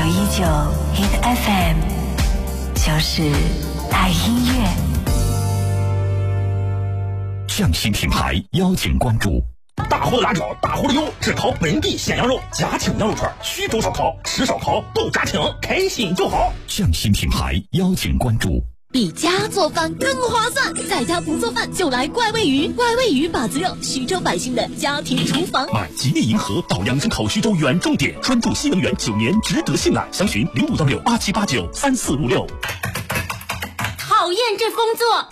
hit FM， 就是爱音乐。 匠心品牌邀请关注。 大货的辣椒，大货的油，只烤本地鲜羊肉，家庭羊肉串，徐州烧烤，吃烧烤都家庭，开心就好。 匠心品牌邀请关注。 比家做饭更划算，在家不做饭就来怪味鱼，怪味鱼把子肉，徐州百姓的家庭厨房。 买吉利银河到养生口徐州远重点，专注新能源9年，值得信赖。详询056687893456。 讨厌这工作。